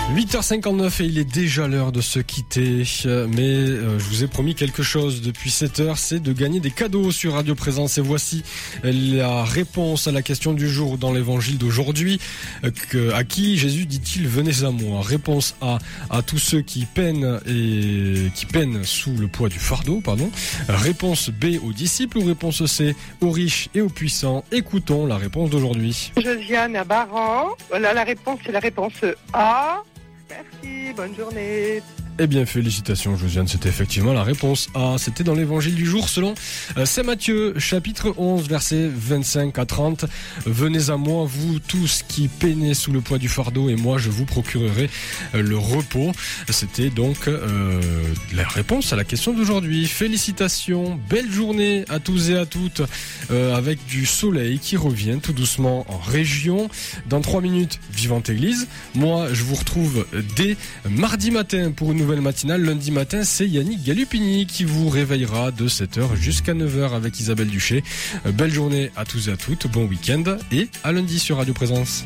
8h59 et il est déjà l'heure de se quitter, mais je vous ai promis quelque chose depuis 7h, c'est de gagner des cadeaux sur Radio Présence. Et voici la réponse à la question du jour dans l'évangile d'aujourd'hui. À qui Jésus dit-il venez à moi? Réponse A, à tous ceux qui peinent sous le poids du fardeau, Réponse B, aux disciples, ou réponse C, aux riches et aux puissants? Écoutons la réponse d'aujourd'hui. Josiane à Baran. Voilà, la réponse, c'est la réponse A. Merci, bonne journée. Eh bien, félicitations Josiane, c'était effectivement la réponse A. C'était dans l'évangile du jour selon Saint Matthieu, chapitre 11, versets 25 à 30. Venez à moi, vous tous qui peinez sous le poids du fardeau, et moi je vous procurerai le repos. C'était donc la réponse à la question d'aujourd'hui. Félicitations, belle journée à tous et à toutes, avec du soleil qui revient tout doucement en région. Dans 3 minutes, Vivante Église. Moi, je vous retrouve dès mardi matin pour une nouvelle matinale. Lundi matin, c'est Yannick Galupini qui vous réveillera de 7h jusqu'à 9h avec Isabelle Duché. Belle journée à tous et à toutes, bon week-end et à lundi sur Radio Présence.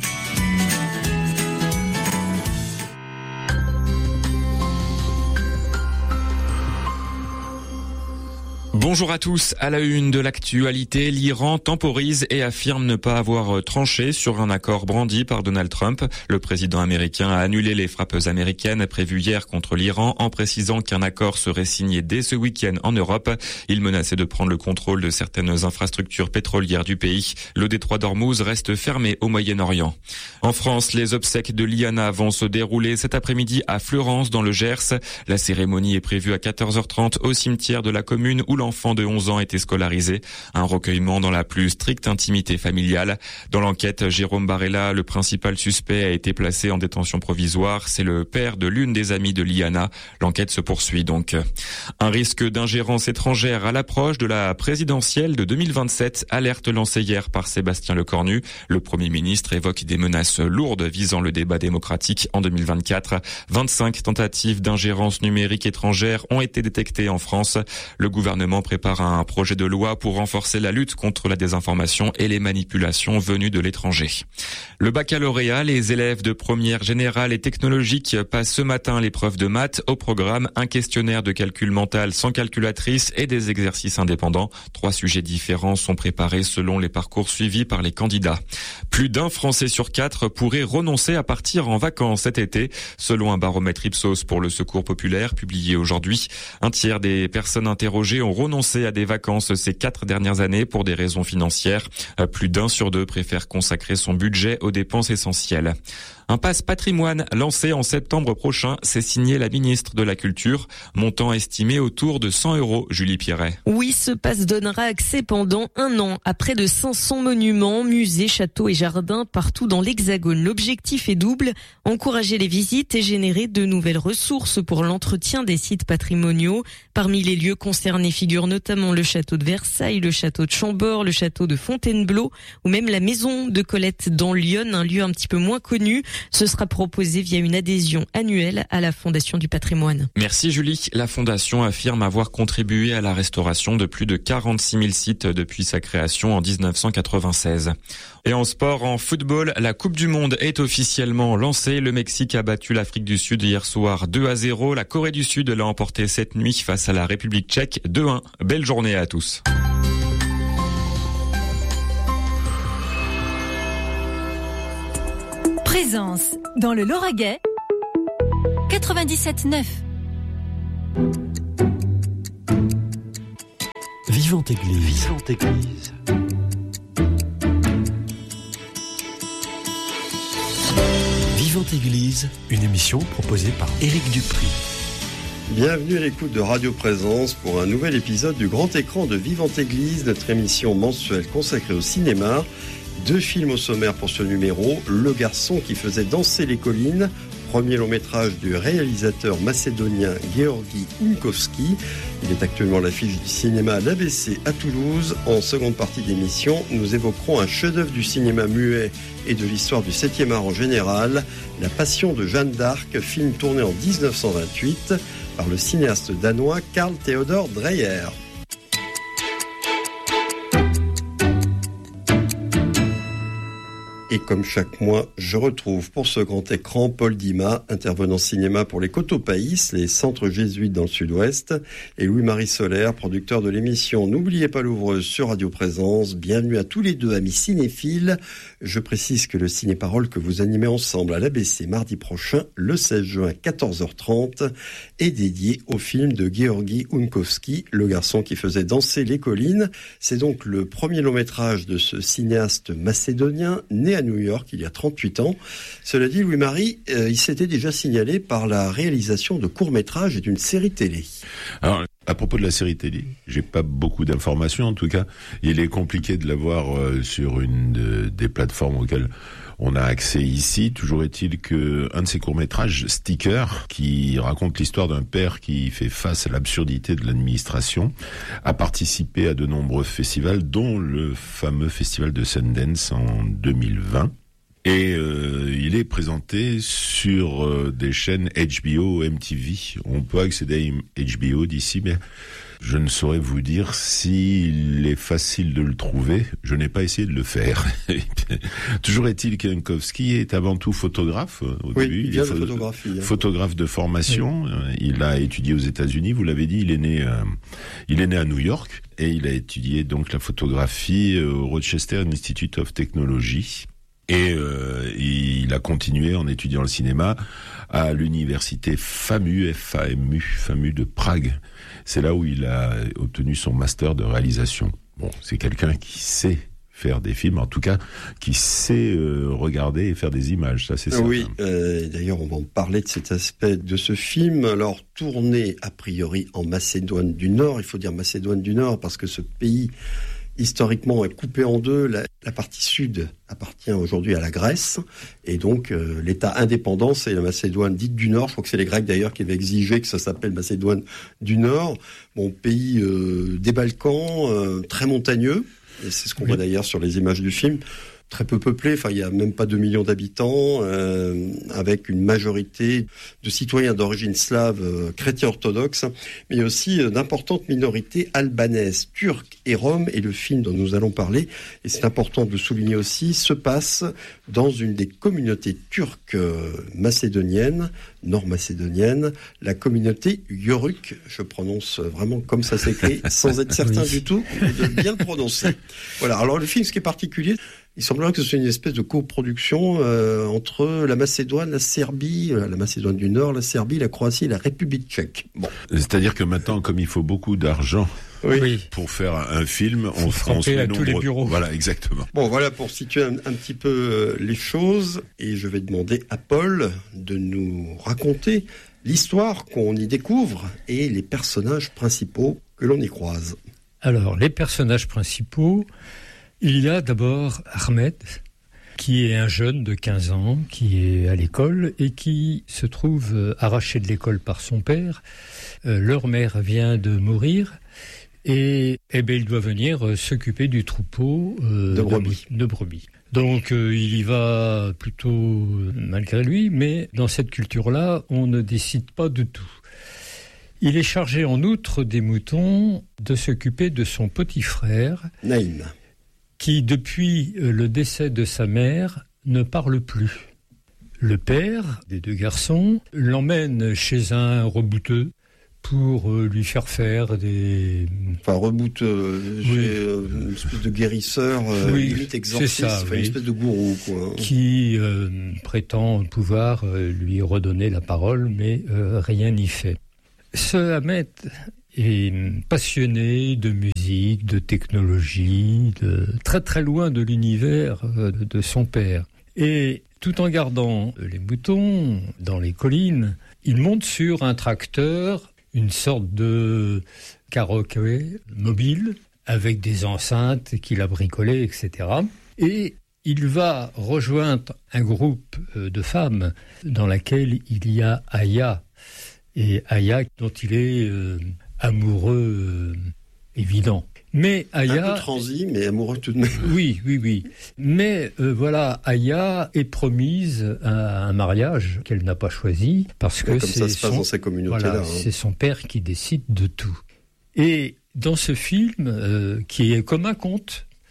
Bonjour à tous. À la une de l'actualité, l'Iran temporise et affirme ne pas avoir tranché sur un accord brandi par Donald Trump. Le président américain a annulé les frappes américaines prévues hier contre l'Iran en précisant qu'un accord serait signé dès ce week-end en Europe. Il menaçait de prendre le contrôle de certaines infrastructures pétrolières du pays. Le détroit d'Ormuz reste fermé au Moyen-Orient. En France, les obsèques de Liana vont se dérouler cet après-midi à Fleurance dans le Gers. La cérémonie est prévue à 14h30 au cimetière de la commune où l'enfant de 11 ans était scolarisé. Un recueillement dans la plus stricte intimité familiale. Dans l'enquête, Jérôme Barella, le principal suspect, a été placé en détention provisoire. C'est le père de l'une des amies de Liana. L'enquête se poursuit donc. Un risque d'ingérence étrangère à l'approche de la présidentielle de 2027. Alerte lancée hier par Sébastien Lecornu. Le Premier ministre évoque des menaces lourdes visant le débat démocratique en 2024. 25 tentatives d'ingérence numérique étrangère ont été détectées en France. Le gouvernement prépare un projet de loi pour renforcer la lutte contre la désinformation et les manipulations venues de l'étranger. Le baccalauréat, les élèves de première générale et technologique passent ce matin l'épreuve de maths. Au programme, un questionnaire de calcul mental sans calculatrice et des exercices indépendants. 3 sujets différents sont préparés selon les parcours suivis par les candidats. Plus d'un Français sur 4 pourrait renoncer à partir en vacances cet été, selon un baromètre Ipsos pour le Secours populaire publié aujourd'hui. Un tiers des personnes interrogées ont renoncé à des vacances ces 4 dernières années pour des raisons financières. Plus d'un sur 2 préfère consacrer son budget aux dépenses essentielles. Un pass patrimoine lancé en septembre prochain, c'est signé la ministre de la Culture, montant estimé autour de 100 €, Julie Pierret. Oui, ce pass donnera accès pendant 1 an à près de 500 monuments, musées, châteaux et jardins partout dans l'Hexagone. L'objectif est double, encourager les visites et générer de nouvelles ressources pour l'entretien des sites patrimoniaux. Parmi les lieux concernés figurent notamment le château de Versailles, le château de Chambord, le château de Fontainebleau ou même la maison de Colette dans Lyon, un lieu un petit peu moins connu. Ce sera proposé via une adhésion annuelle à la Fondation du patrimoine. Merci Julie. La Fondation affirme avoir contribué à la restauration de plus de 46 000 sites depuis sa création en 1996. Et en sport, en football, la Coupe du Monde est officiellement lancée. Le Mexique a battu l'Afrique du Sud hier soir 2-0. La Corée du Sud l'a emporté cette nuit face à la République tchèque 2-1. Belle journée à tous. Présence dans le Lauragais 97.9. Vivante Église. Vivante Église. Vivante Église, une émission proposée par Éric Dupri. Bienvenue à l'écoute de Radio Présence pour un nouvel épisode du Grand Écran de Vivante Église, notre émission mensuelle consacrée au cinéma. 2 films au sommaire pour ce numéro. Le garçon qui faisait danser les collines, premier long métrage du réalisateur macédonien Georgi Unkowski. Il est actuellement à l'affiche du cinéma à l'ABC à Toulouse. En seconde partie d'émission, nous évoquerons un chef-d'œuvre du cinéma muet et de l'histoire du 7e art en général, La Passion de Jeanne d'Arc, film tourné en 1928 par le cinéaste danois Carl Theodor Dreyer. Et comme chaque mois, je retrouve pour ce grand écran Paul Dima, intervenant cinéma pour les Cotopaïs, les centres jésuites dans le sud-ouest, et Louis-Marie Solaire, producteur de l'émission N'oubliez pas l'ouvreuse sur Radio Présence. Bienvenue à tous les deux, amis cinéphiles. Je précise que le ciné-parole que vous animez ensemble à l'ABC mardi prochain, le 16 juin à 14h30, est dédié au film de Georgi Unkowski, Le garçon qui faisait danser les collines. C'est donc le premier long-métrage de ce cinéaste macédonien, né à New York il y a 38 ans. Cela dit, Louis-Marie, il s'était déjà signalé par la réalisation de courts-métrages et d'une série télé. Alors, à propos de la série télé, j'ai pas beaucoup d'informations. En tout cas, il est compliqué de l'avoir sur une des plateformes auxquelles on a accès ici. Toujours est-il que un de ces courts-métrages, Sticker, qui raconte l'histoire d'un père qui fait face à l'absurdité de l'administration, a participé à de nombreux festivals, dont le fameux festival de Sundance en 2020. Et il est présenté sur des chaînes HBO, MTV. On peut accéder à HBO d'ici, mais je ne saurais vous dire s'il est facile de le trouver. Je n'ai pas essayé de le faire. Toujours est-il qu'Unkowski est avant tout photographe au début. Il vient de photographie. Photographe de formation. Oui. Il a étudié aux États-Unis. Vous l'avez dit, il est né à New York et il a étudié donc la photographie au Rochester Institute of Technology. Et il a continué en étudiant le cinéma à l'université FAMU de Prague. C'est là où il a obtenu son master de réalisation. Bon, c'est quelqu'un qui sait faire des films, en tout cas, qui sait regarder et faire des images, ça c'est certain. Oui, d'ailleurs on va en parler de cet aspect de ce film. Alors, tourné a priori en Macédoine du Nord, il faut dire Macédoine du Nord parce que ce pays historiquement est coupé en deux. La partie sud appartient aujourd'hui à la Grèce et donc l'État indépendant, c'est la Macédoine dite du Nord. Je crois que c'est les Grecs d'ailleurs qui avaient exigé que ça s'appelle Macédoine du Nord. Bon, pays des Balkans, très montagneux, et c'est ce qu'on voit d'ailleurs sur les images du film. Très peu peuplé, enfin il n'y a même pas 2 millions d'habitants, avec une majorité de citoyens d'origine slave, chrétiens orthodoxes, mais il y a aussi d'importantes minorités albanaises, turques et roms, et le film dont nous allons parler, et c'est important de le souligner aussi, se passe dans une des communautés turques macédoniennes, nord-macédoniennes, la communauté Yörük, je prononce vraiment comme ça s'écrit, sans être certain du tout, mais de bien le prononcer. Voilà, alors le film, ce qui est particulier, il semblerait que ce soit une espèce de coproduction entre la Macédoine, la Serbie, la Macédoine du Nord, la Serbie, la Croatie et la République tchèque. Bon. C'est-à-dire que maintenant, comme il faut beaucoup d'argent pour faire un film, on se met tous les bureaux. Voilà, exactement. Bon, voilà pour situer un petit peu les choses. Et je vais demander à Paul de nous raconter l'histoire qu'on y découvre et les personnages principaux que l'on y croise. Alors, les personnages principaux... Il y a d'abord Ahmed, qui est un jeune de 15 ans, qui est à l'école et qui se trouve arraché de l'école par son père. Leur mère vient de mourir et il doit venir s'occuper du troupeau de brebis. Donc il y va plutôt malgré lui, mais dans cette culture-là, on ne décide pas de tout. Il est chargé en outre des moutons de s'occuper de son petit frère, Naïm, qui, depuis le décès de sa mère, ne parle plus. Le père des 2 garçons l'emmène chez un rebouteux pour lui faire des... Enfin, rebouteux, une espèce de guérisseur, limite exorciste, une espèce de gourou, quoi. Qui prétend pouvoir lui redonner la parole, mais rien n'y fait. Ce Ahmed est passionné de musique, de technologie, très très loin de l'univers de son père. Et tout en gardant les moutons dans les collines, il monte sur un tracteur, une sorte de karaoké mobile, avec des enceintes qu'il a bricolées, etc. Et il va rejoindre un groupe de femmes dans laquelle il y a Aya. Et Aya, dont il est amoureux évident. Mais Aya... Un peu transi, mais amoureux tout de même. Oui. Mais voilà, Aya est promise à un mariage qu'elle n'a pas choisi, parce que comme ça se passe dans ces communautés-là. C'est son père qui décide de tout. Et dans ce film, qui est comme un conte,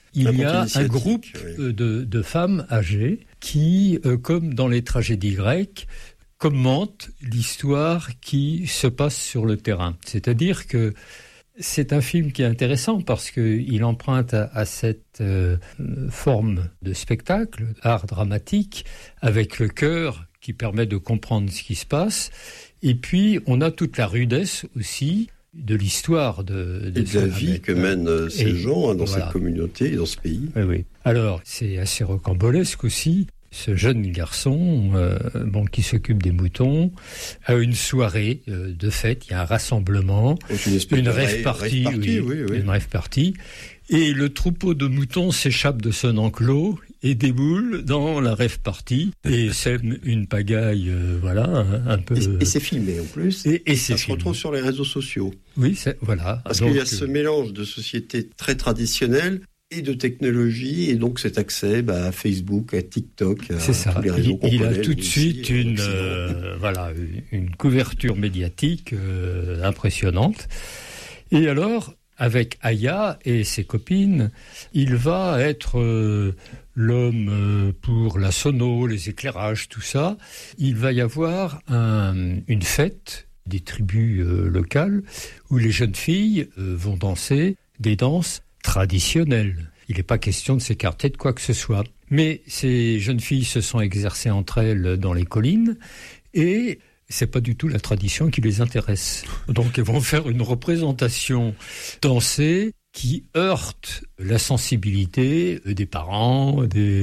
il y a un groupe de femmes âgées qui, comme dans les tragédies grecques, commentent l'histoire qui se passe sur le terrain. C'est-à-dire que c'est un film qui est intéressant parce qu'il emprunte à cette forme de spectacle, art dramatique, avec le cœur qui permet de comprendre ce qui se passe. Et puis, on a toute la rudesse aussi de l'histoire de la vie que mènent ces gens dans cette communauté, dans ce pays. Oui. Alors, c'est assez rocambolesque aussi. Ce jeune garçon, qui s'occupe des moutons, a une soirée de fête, il y a un rassemblement, une rave party, une rave party, et le troupeau de moutons s'échappe de son enclos et déboule dans la rave party, et c'est une pagaille, un peu. Et c'est filmé en plus. Et ça se retrouve sur les réseaux sociaux. Oui, voilà. Parce qu'il y a ce mélange de société très traditionnelle et de technologie, et donc cet accès à Facebook, à TikTok, à tous les réseaux qu'on connaît. Il a tout de suite une couverture médiatique impressionnante. Et alors, avec Aya et ses copines, il va être l'homme pour la sono, les éclairages, tout ça. Il va y avoir une fête des tribus locales où les jeunes filles vont danser des danses traditionnelles. Il n'est pas question de s'écarter de quoi que ce soit. Mais ces jeunes filles se sont exercées entre elles dans les collines et c'est pas du tout la tradition qui les intéresse. Donc elles vont faire une représentation dansée qui heurte la sensibilité des parents,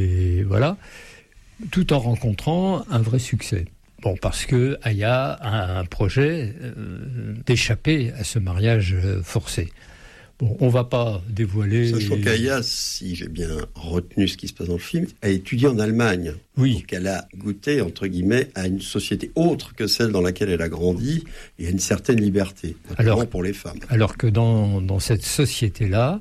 tout en rencontrant un vrai succès. Parce que Aya a un projet d'échapper à ce mariage forcé. On va pas dévoiler... Sachant qu'Aya, si j'ai bien retenu ce qui se passe dans le film, a étudié en Allemagne. Oui. Donc elle a goûté, entre guillemets, à une société autre que celle dans laquelle elle a grandi et à une certaine liberté, notamment pour les femmes. Alors que dans cette société-là,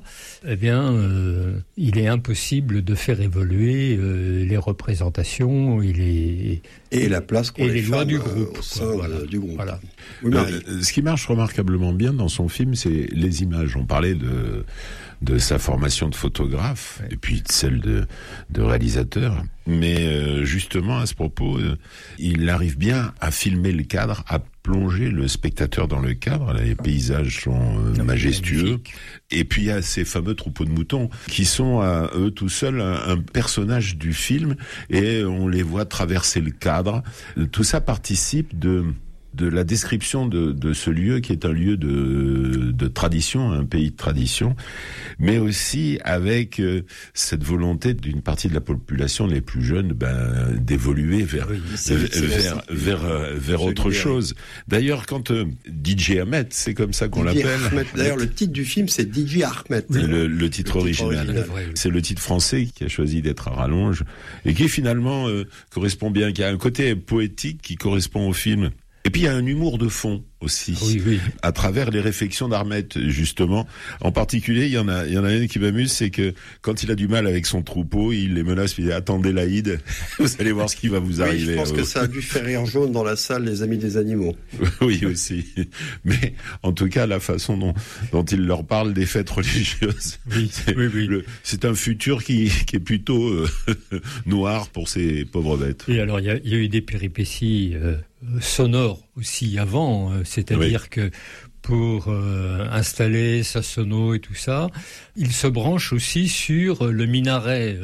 il est impossible de faire évoluer les représentations et la place qu'ont les lois femmes du groupe, au sein du groupe. Voilà. Oui, ce qui marche remarquablement bien dans son film, c'est les images. On parlait de sa formation de photographe et puis de celle de réalisateur. Mais justement, à ce propos, il arrive bien à filmer le cadre, à plonger le spectateur dans le cadre. Là, les paysages sont majestueux. Magnifique. Et puis il y a ces fameux troupeaux de moutons qui sont à eux tout seuls un personnage du film et on les voit traverser le cadre. Tout ça participe de la description de ce lieu qui est un lieu de tradition, un pays de tradition, mais aussi avec cette volonté d'une partie de la population, les plus jeunes, d'évoluer vers autre chose. D'ailleurs, quand DJ Ahmed, c'est comme ça qu'on l'appelle. D'ailleurs, le titre du film, c'est DJ Ahmed. Le titre original. C'est le titre français qui a choisi d'être à rallonge et qui finalement correspond bien, qui a un côté poétique qui correspond au film. Et puis il y a un humour de fond aussi, à travers les réflexions d'Ahmed, justement. En particulier, il y en a une qui m'amuse, c'est que quand il a du mal avec son troupeau, il les menace, il dit « Attendez l'Aïd, vous allez voir ce qui va vous arriver. » Je pense que ça a dû faire rire jaune dans la salle, les amis des animaux. Oui, aussi. Mais en tout cas, la façon dont il leur parle des fêtes religieuses, c'est un futur qui est plutôt noir pour ces pauvres bêtes. Et alors, il y a eu des péripéties sonores aussi avant, c'est-à-dire que pour installer sa sono et tout ça, il se branche aussi sur le minaret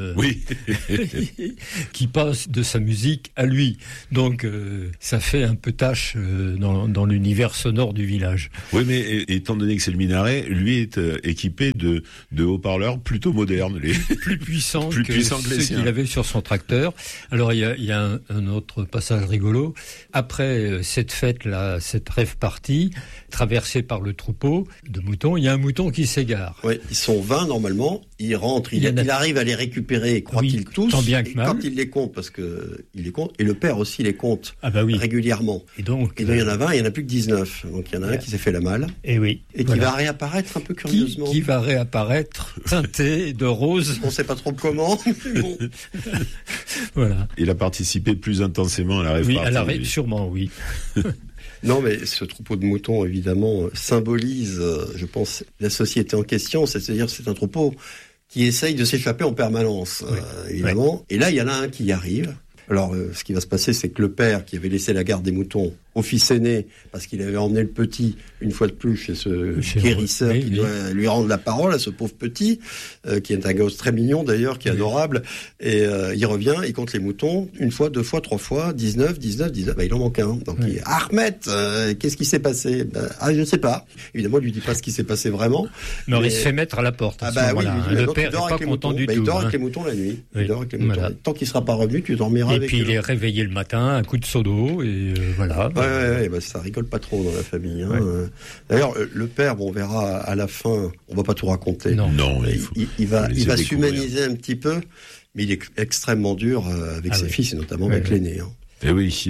qui passe de sa musique à lui. Donc ça fait un peu tâche dans l'univers sonore du village. Oui, mais étant donné que c'est le minaret, lui est équipé de haut-parleurs plutôt modernes, plus puissants que ceux qu'il avait sur son tracteur. Alors il y a un autre passage rigolo. Après cette fête-là, cette rave party, traversée par le troupeau de moutons, il y a un mouton qui s'égare. Oui, ils sont 20 normalement, il rentre, il arrive à les récupérer, croit-il tous, tant bien que mal. Quand il les compte, parce que il les compte, et le père aussi les compte régulièrement. Et donc il y en a 20, il n'y en a plus que 19. Donc il y en a un qui s'est fait la malle. Et qui va réapparaître un peu curieusement. Qui va réapparaître teinté de rose. On ne sait pas trop comment. Bon. Voilà. Il a participé plus intensément à la rave party. Sûrement, oui. Non, mais ce troupeau de moutons, évidemment, symbolise, je pense, la société en question. C'est-à-dire, c'est un troupeau qui essayent de s'échapper en permanence, évidemment. Et là, il y en a un qui y arrive. Alors, ce qui va se passer, c'est que le père, qui avait laissé la garde des moutons au fils aîné, parce qu'il avait emmené le petit, une fois de plus, chez ce guérisseur qui doit lui rendre la parole, à ce pauvre petit, qui est un gosse très mignon d'ailleurs, qui est adorable, et il revient, il compte les moutons, une fois, 2 fois, 3 fois, 19, il en manque un. Donc, Ahmed, qu'est-ce qui s'est passé? Je ne sais pas. Évidemment, il lui dit pas ce qui s'est passé vraiment. Non, il se fait mettre à la porte. Le père n'est pas content du tout. Il dort avec les moutons la nuit. Il dort avec les moutons. Tant qu'il sera pas revenu, tu dormiras avec. Et puis il est réveillé le matin, un coup de seau d'eau, et voilà. Ça rigole pas trop dans la famille. D'ailleurs, le père, on verra à la fin, on va pas tout raconter. Non, il va s'humaniser un petit peu, mais il est extrêmement dur avec ses fils, et notamment avec l'aîné. Et oui,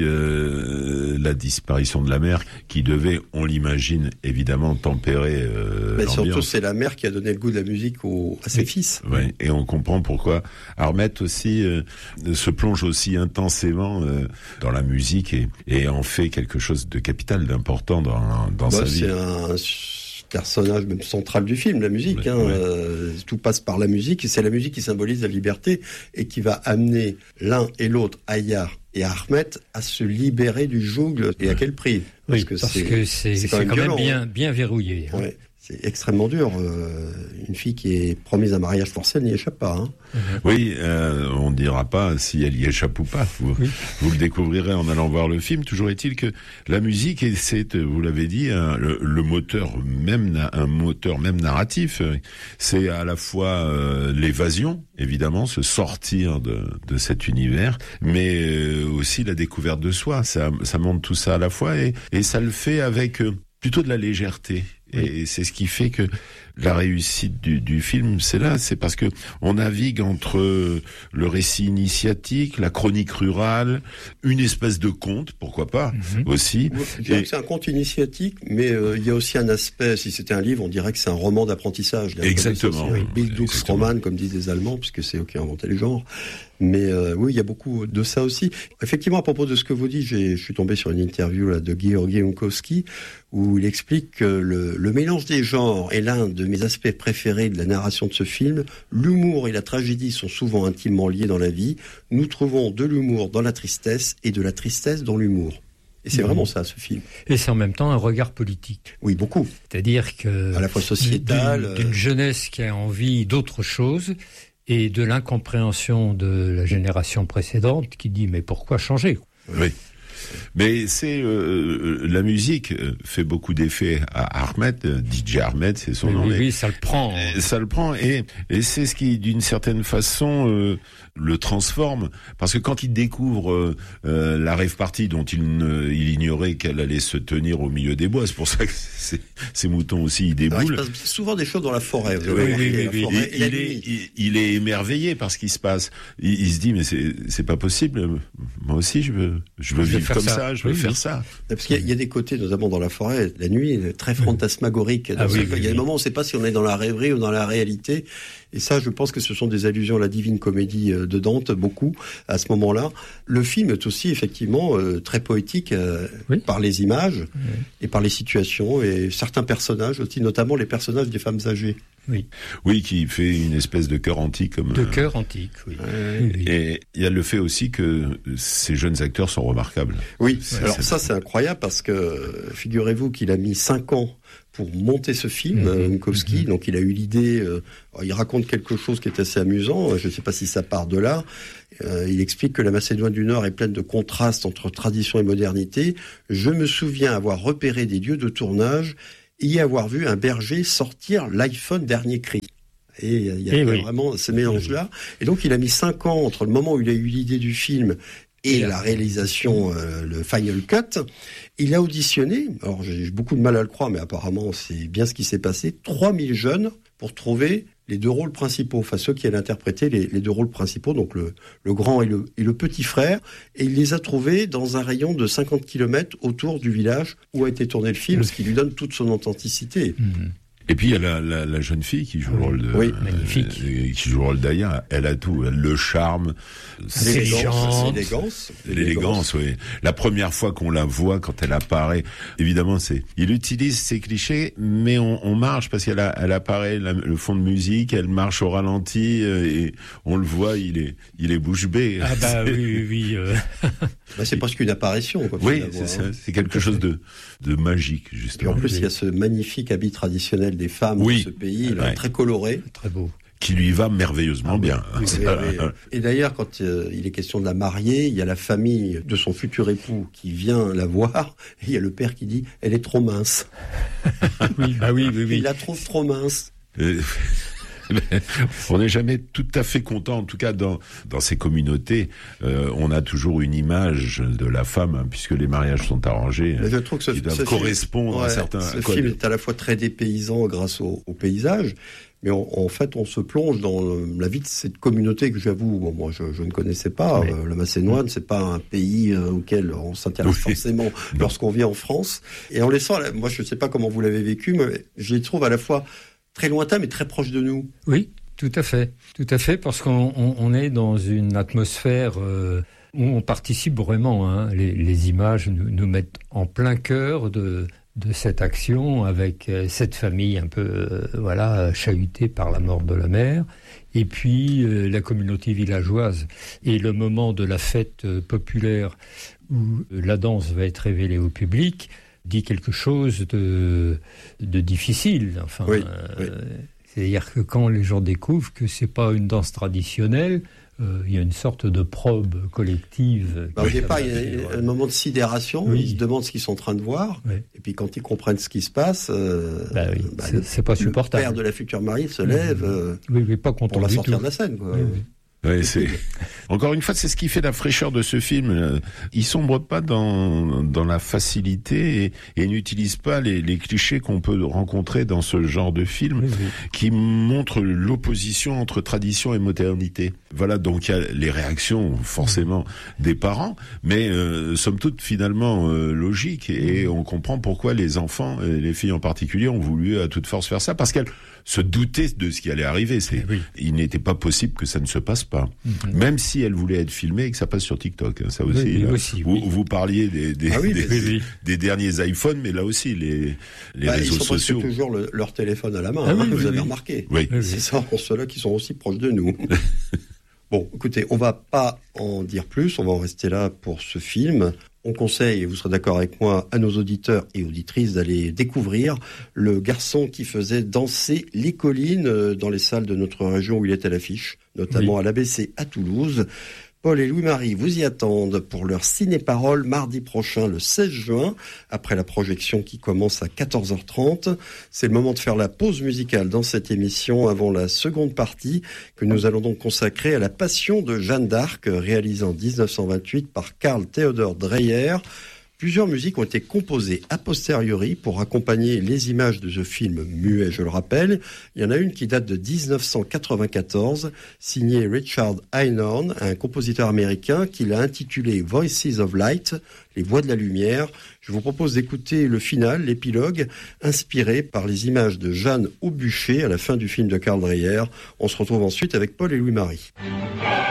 la disparition de la mère qui devait, on l'imagine, évidemment tempérer mais l'ambiance. surtout, c'est la mère qui a donné le goût de la musique à ses fils. Oui, et on comprend pourquoi Ahmed aussi se plonge aussi intensément dans la musique et en fait quelque chose de capital, d'important dans sa vie. C'est un personnage même central du film, la musique. Tout passe par la musique, et c'est la musique qui symbolise la liberté et qui va amener l'un et l'autre, Aya et Ahmed, à se libérer du joug. Et à quel prix? Parce que c'est quand même bien verrouillé. C'est extrêmement dur. Une fille qui est promise un mariage forcé, elle n'y échappe pas. Oui, on ne dira pas si elle y échappe ou pas. Vous le découvrirez en allant voir le film. Toujours est-il que la musique, c'est, vous l'avez dit, le moteur même narratif. C'est à la fois l'évasion, évidemment, se sortir de cet univers, mais aussi la découverte de soi. Ça montre tout ça à la fois et ça le fait avec plutôt de la légèreté. Et c'est ce qui fait que la réussite du film, c'est parce que on navigue entre le récit initiatique, la chronique rurale, une espèce de conte, pourquoi pas, aussi. C'est un conte initiatique, mais il y a aussi un aspect, si c'était un livre, on dirait que c'est un roman d'apprentissage. Exactement. Bildungsroman, comme disent les Allemands, puisque c'est eux qui ont inventé les genres. Mais oui, il y a beaucoup de ça aussi. Effectivement, à propos de ce que vous dites, je suis tombé sur une interview là, de Georgi Unkowski, où il explique que le mélange des genres est l'un de mes aspects préférés de la narration de ce film. L'humour et la tragédie sont souvent intimement liés dans la vie. Nous trouvons de l'humour dans la tristesse et de la tristesse dans l'humour. Et c'est vraiment ça, ce film. Et c'est en même temps un regard politique. Oui, beaucoup. C'est-à-dire que... à la fois sociétal... D'une jeunesse qui a envie d'autre chose et de l'incompréhension de la génération précédente qui dit « mais pourquoi changer ?» Oui. Mais la musique fait beaucoup d'effets à Ahmed, DJ Ahmed, c'est son nom. Oui, ça le prend. Ça le prend et c'est ce qui, d'une certaine façon, le transforme. Parce que quand il découvre la rave party dont il ignorait qu'elle allait se tenir au milieu des bois, c'est pour ça que ces moutons aussi ils déboulent. Alors, il se passe souvent des choses dans la forêt. Il est émerveillé par ce qui se passe. Il se dit mais c'est pas possible. Moi aussi je veux vivre comme ça, je veux faire ça. Parce qu'il y a des côtés, notamment dans la forêt, la nuit, très fantasmagorique. Il y a des moments où on ne sait pas si on est dans la rêverie ou dans la réalité. Et ça, je pense que ce sont des allusions à la Divine Comédie de Dante, beaucoup, à ce moment-là. Le film est aussi, effectivement, très poétique par les images et par les situations et certains personnages aussi, notamment les personnages des femmes âgées. Oui, qui fait une espèce de chœur antique. De chœur antique, oui. Et il y a le fait aussi que ces jeunes acteurs sont remarquables. Oui, alors ça c'est incroyable parce que figurez-vous qu'il a mis 5 ans pour monter ce film, Unkowski. Donc il a eu l'idée, il raconte quelque chose qui est assez amusant, je ne sais pas si ça part de là. Il explique que la Macédoine du Nord est pleine de contrastes entre tradition et modernité. Je me souviens avoir repéré des lieux de tournage et y avoir vu un berger sortir l'iPhone dernier cri. Et il y a vraiment ce mélange-là. Et donc il a mis 5 ans entre le moment où il a eu l'idée du film et la réalisation, le final cut. Il a auditionné, alors j'ai beaucoup de mal à le croire, mais apparemment c'est bien ce qui s'est passé, 3000 jeunes pour trouver les 2 rôles principaux, enfin ceux qui allaient interpréter les 2 rôles principaux, donc le grand et le petit frère, et il les a trouvés dans un rayon de 50 km autour du village où a été tourné le film, ce qui lui donne toute son authenticité. Et puis il y a la jeune fille qui joue le rôle de magnifique, qui joue le rôle d'Aya. Elle a tout, le charme, l'élégance. Oui. La première fois qu'on la voit, quand elle apparaît, évidemment, il utilise ces clichés, mais on marche parce qu'elle apparaît le fond de musique, elle marche au ralenti et on le voit, il est bouche bée. Ah bah oui. C'est presque une apparition. Quoi, oui, c'est ça. C'est quelque chose de magique, justement. Et en plus, il y a ce magnifique habit traditionnel des femmes de ce pays, très coloré. Très beau. Qui lui va merveilleusement bien. Oui. Et d'ailleurs, quand il est question de la marier, il y a la famille de son futur époux qui vient la voir, et il y a le père qui dit « elle est trop mince ». Oui. Il la trouve trop mince. On n'est jamais tout à fait content, en tout cas dans ces communautés, on a toujours une image de la femme, puisque les mariages sont arrangés. Mais je trouve que ils doivent correspondre à certains. Ce film est à la fois très dépaysant grâce au paysage, mais en fait on se plonge dans la vie de cette communauté que j'avoue, moi je ne connaissais pas. La Macédoine, c'est pas un pays auquel on s'intéresse forcément lorsqu'on vit en France. Et en laissant, moi je ne sais pas comment vous l'avez vécu, mais je les trouve à la fois très lointain, mais très proche de nous. Oui, tout à fait, parce qu'on est dans une atmosphère où on participe vraiment. Les images nous mettent en plein cœur de cette action avec cette famille un peu chahutée par la mort de la mère, et puis la communauté villageoise. Et le moment de la fête populaire où la danse va être révélée au public dit quelque chose de difficile. Enfin, c'est-à-dire que quand les gens découvrent que c'est pas une danse traditionnelle, il y a une sorte de probe collective. Au départ, il y a un moment de sidération. Ils se demandent ce qu'ils sont en train de voir. Et puis quand ils comprennent ce qui se passe, c'est pas supportable. Le père de la future mariée se lève pas content pour la sortir tout. de la scène. Quoi. Oui, encore une fois, c'est ce qui fait la fraîcheur de ce film. Il sombre pas dans la facilité et n'utilise pas les clichés qu'on peut rencontrer dans ce genre de film qui montrent l'opposition entre tradition et modernité. Voilà, donc il y a les réactions forcément des parents, mais somme toute finalement logiques, et on comprend pourquoi les enfants, et les filles en particulier, ont voulu à toute force faire ça, parce qu'elles se doutaient de ce qui allait arriver. Il n'était pas possible que ça ne se passe pas. Même si elle voulait être filmée et que ça passe sur TikTok. Ça aussi. Vous parliez des derniers iPhones, mais là aussi, les réseaux sociaux. Ils sont toujours leur téléphone à la main, vous avez remarqué. C'est ça, pour ceux-là qui sont aussi proches de nous. Bon, écoutez, on va pas en dire plus, on va en rester là pour ce film. On conseille, et vous serez d'accord avec moi, à nos auditeurs et auditrices d'aller découvrir Le garçon qui faisait danser les collines dans les salles de notre région où il est à l'affiche, notamment à l'ABC à Toulouse. Paul et Louis-Marie vous y attendent pour leur ciné-parole mardi prochain, le 16 juin, après la projection qui commence à 14h30. C'est le moment de faire la pause musicale dans cette émission avant la seconde partie que nous allons donc consacrer à la Passion de Jeanne d'Arc, réalisée en 1928 par Karl Theodor Dreyer. Plusieurs musiques ont été composées a posteriori pour accompagner les images de ce film muet, je le rappelle. Il y en a une qui date de 1994, signée Richard Einhorn, un compositeur américain qui l'a intitulé Voices of Light, les voix de la lumière. Je vous propose d'écouter le final, l'épilogue, inspiré par les images de Jeanne au bûcher à la fin du film de Karl Dreyer. On se retrouve ensuite avec Paul et Louis-Marie.